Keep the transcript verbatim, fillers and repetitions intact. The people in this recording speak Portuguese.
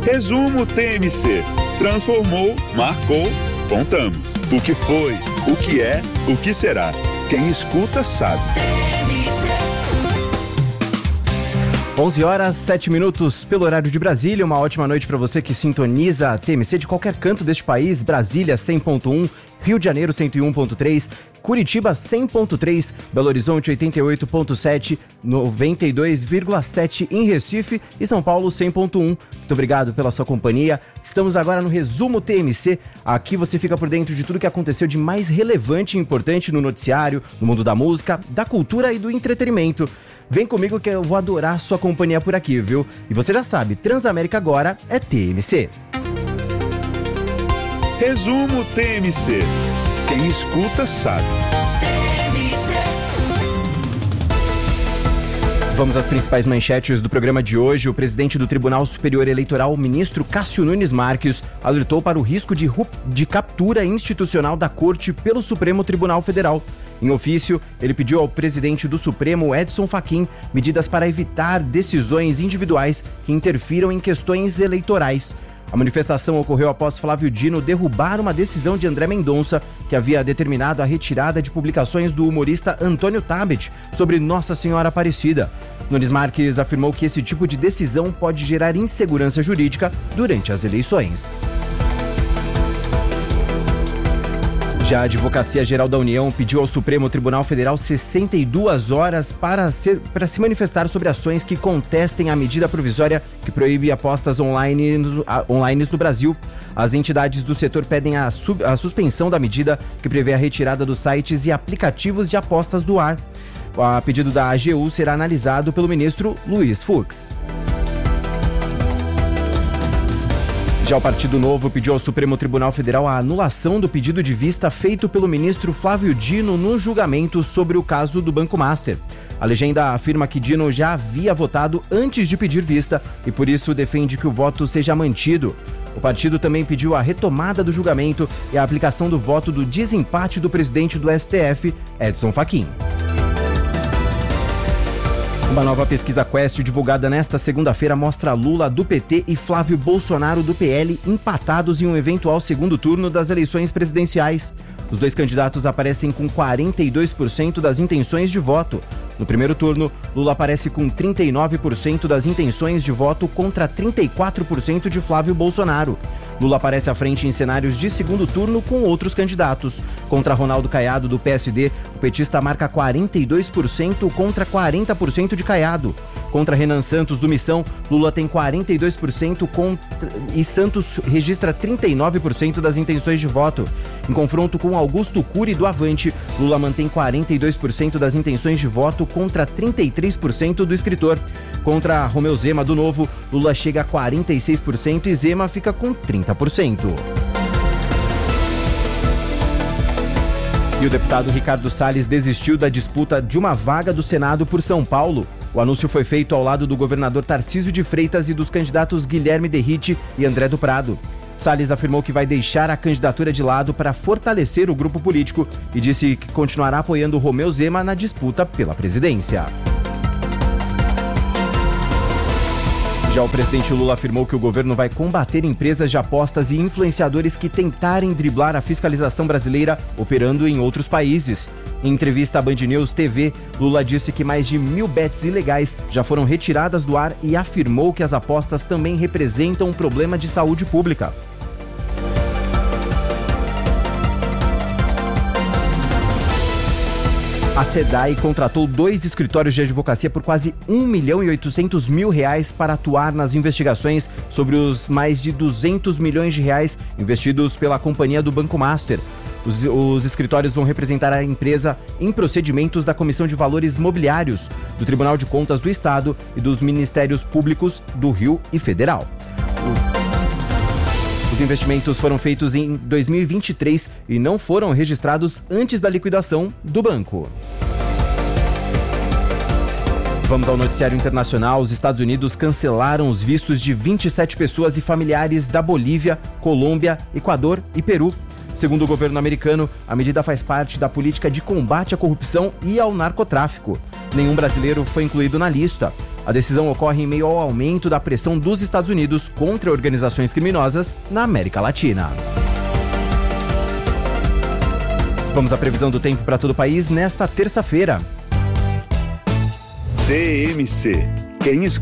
Resumo T M C. Transformou, marcou, contamos. O que foi, o que é, o que será. Quem escuta sabe. onze horas, sete minutos pelo horário de Brasília. Uma ótima noite para você que sintoniza a T M C de qualquer canto deste país. Brasília cem ponto um, Rio de Janeiro cento e um ponto três, Curitiba cem ponto três, Belo Horizonte oitenta e oito ponto sete, noventa e dois vírgula sete em Recife e São Paulo cem ponto um. Muito obrigado pela sua companhia. Estamos agora no Resumo T M C. Aqui você fica por dentro de tudo que aconteceu de mais relevante e importante no noticiário, no mundo da música, da cultura e do entretenimento. Vem comigo que eu vou adorar sua companhia por aqui, viu? E você já sabe, Transamérica agora é T M C. Resumo T M C. Quem escuta sabe. Vamos às principais manchetes do programa de hoje. O presidente do Tribunal Superior Eleitoral, o ministro Cássio Nunes Marques, alertou para o risco de, de captura institucional da Corte pelo Supremo Tribunal Federal. Em ofício, ele pediu ao presidente do Supremo, Edson Fachin, medidas para evitar decisões individuais que interfiram em questões eleitorais. A manifestação ocorreu após Flávio Dino derrubar uma decisão de André Mendonça, que havia determinado a retirada de publicações do humorista Antônio Tabet sobre Nossa Senhora Aparecida. Nunes Marques afirmou que esse tipo de decisão pode gerar insegurança jurídica durante as eleições. Já a Advocacia Geral da União pediu ao Supremo Tribunal Federal sessenta e duas horas para, ser, para se manifestar sobre ações que contestem a medida provisória que proíbe apostas online, no, a, online no Brasil. As entidades do setor pedem a, sub, a suspensão da medida que prevê a retirada dos sites e aplicativos de apostas do ar. O pedido da A G U será analisado pelo ministro Luiz Fux. Já o Partido Novo pediu ao Supremo Tribunal Federal a anulação do pedido de vista feito pelo ministro Flávio Dino no julgamento sobre o caso do Banco Master. A legenda afirma que Dino já havia votado antes de pedir vista e por isso defende que o voto seja mantido. O partido também pediu a retomada do julgamento e a aplicação do voto do desempate do presidente do S T F, Edson Fachin. Uma nova pesquisa Quest divulgada nesta segunda-feira mostra Lula do P T e Flávio Bolsonaro do P L empatados em um eventual segundo turno das eleições presidenciais. Os dois candidatos aparecem com quarenta e dois por cento das intenções de voto. No primeiro turno, Lula aparece com trinta e nove por cento das intenções de voto contra trinta e quatro por cento de Flávio Bolsonaro. Lula aparece à frente em cenários de segundo turno com outros candidatos. Contra Ronaldo Caiado, do P S D, o petista marca quarenta e dois por cento contra quarenta por cento de Caiado. Contra Renan Santos, do Missão, Lula tem quarenta e dois por cento contra... e Santos registra trinta e nove por cento das intenções de voto. Em confronto com Augusto Cury, do Avante, Lula mantém quarenta e dois por cento das intenções de voto contra trinta e três por cento do escritor. Contra Romeu Zema, do Novo, Lula chega a quarenta e seis por cento e Zema fica com trinta por cento. E o deputado Ricardo Salles desistiu da disputa de uma vaga do Senado por São Paulo. O anúncio foi feito ao lado do governador Tarcísio de Freitas e dos candidatos Guilherme Derrite e André do Prado. Salles afirmou que vai deixar a candidatura de lado para fortalecer o grupo político e disse que continuará apoiando Romeu Zema na disputa pela presidência. Já o presidente Lula afirmou que o governo vai combater empresas de apostas e influenciadores que tentarem driblar a fiscalização brasileira operando em outros países. Em entrevista à Band News T V, Lula disse que mais de mil bets ilegais já foram retiradas do ar e afirmou que as apostas também representam um problema de saúde pública. A SEDAI contratou dois escritórios de advocacia por quase um milhão e oitocentos mil reais para atuar nas investigações sobre os mais de duzentos milhões de reais investidos pela companhia do Banco Master. Os, os escritórios vão representar a empresa em procedimentos da Comissão de Valores Mobiliários, do Tribunal de Contas do Estado e dos Ministérios Públicos do Rio e Federal. Os investimentos foram feitos em dois mil e vinte e três e não foram registrados antes da liquidação do banco. Vamos ao noticiário internacional. Os Estados Unidos cancelaram os vistos de vinte e sete pessoas e familiares da Bolívia, Colômbia, Equador e Peru. Segundo o governo americano, a medida faz parte da política de combate à corrupção e ao narcotráfico. Nenhum brasileiro foi incluído na lista. A decisão ocorre em meio ao aumento da pressão dos Estados Unidos contra organizações criminosas na América Latina. Vamos à previsão do tempo para todo o país nesta terça-feira. D M C. Quem